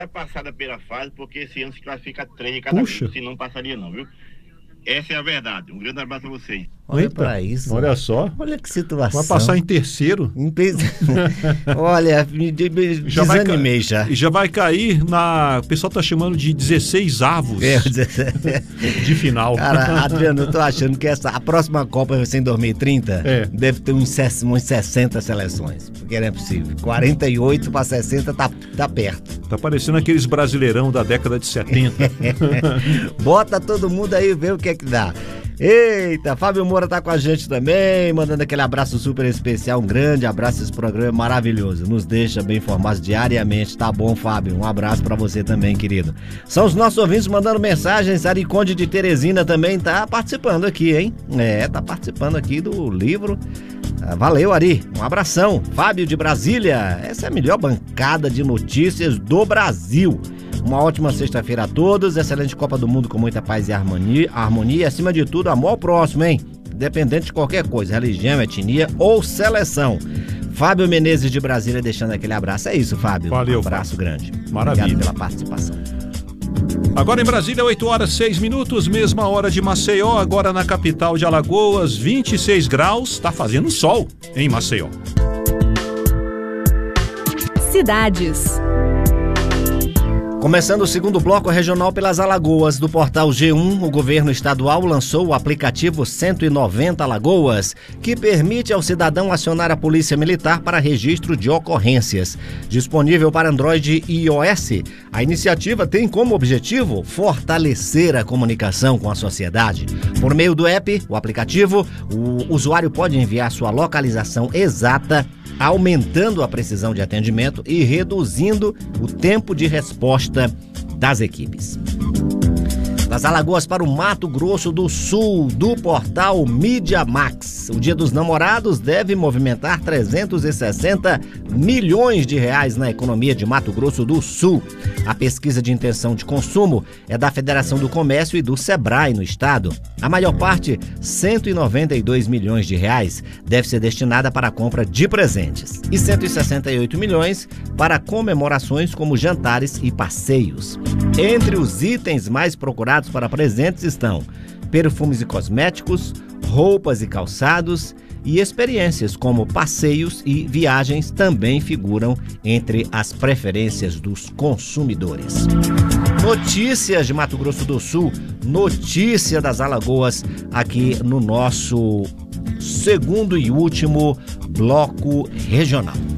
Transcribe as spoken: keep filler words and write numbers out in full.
passada pela fase, porque esse ano se classifica três de cada Puxa. grupo, se não passaria não, viu? Essa é a verdade. Um grande abraço a vocês. Olha Eita, pra isso. olha só. Olha que situação. Vai passar em terceiro. Olha, me, me Já vai desanimei ca- já. E já vai cair na... O pessoal tá chamando de dezesseis avos É, de final. Cara, Adriano, eu tô achando que essa, a próxima Copa vai ser em dois mil e trinta. É. Deve ter uns, ses- uns sessenta seleções. Porque não é possível. quarenta e oito para sessenta tá, tá perto. Tá parecendo aqueles brasileirão da década de setenta. Bota todo mundo aí e vê o que é que dá. Eita, Fábio Moura tá com a gente também, mandando aquele abraço super especial, um grande abraço, esse programa é maravilhoso, nos deixa bem informados diariamente, tá bom, Fábio? Um abraço pra você também, querido. São os nossos ouvintes mandando mensagens, Ari Conde de Teresina também tá participando aqui, hein? É, tá participando aqui do livro. Ah, valeu, Ari, um abração. Fábio de Brasília, essa é a melhor bancada de notícias do Brasil. Uma ótima sexta-feira a todos, excelente Copa do Mundo com muita paz e harmonia, harmonia e acima de tudo, amor ao próximo, hein? Independente de qualquer coisa, religião, etnia ou seleção. Fábio Menezes de Brasília deixando aquele abraço. É isso, Fábio. Valeu, um abraço Fábio. grande. Maravilha. Obrigado pela participação. Agora em Brasília, oito horas, seis minutos, mesma hora de Maceió, agora na capital de Alagoas, vinte e seis graus, tá fazendo sol em Maceió. Cidades. Começando o segundo bloco regional pelas Alagoas, do portal G um, o governo estadual lançou o aplicativo cento e noventa Alagoas, que permite ao cidadão acionar a polícia militar para registro de ocorrências. Disponível para Android e iOS, a iniciativa tem como objetivo fortalecer a comunicação com a sociedade. Por meio do app, o aplicativo, o usuário pode enviar sua localização exata, aumentando a precisão de atendimento e reduzindo o tempo de resposta das equipes. Das Alagoas para o Mato Grosso do Sul, do portal Mídia Max. O Dia dos Namorados deve movimentar trezentos e sessenta milhões de reais na economia de Mato Grosso do Sul. A pesquisa de intenção de consumo é da Federação do Comércio e do Sebrae no estado. A maior parte, cento e noventa e dois milhões de reais, deve ser destinada para a compra de presentes e cento e sessenta e oito milhões para comemorações como jantares e passeios. Entre os itens mais procurados para presentes estão perfumes e cosméticos, roupas e calçados e experiências como passeios e viagens também figuram entre as preferências dos consumidores. Notícias de Mato Grosso do Sul, notícia das Alagoas aqui no nosso segundo e último bloco regional.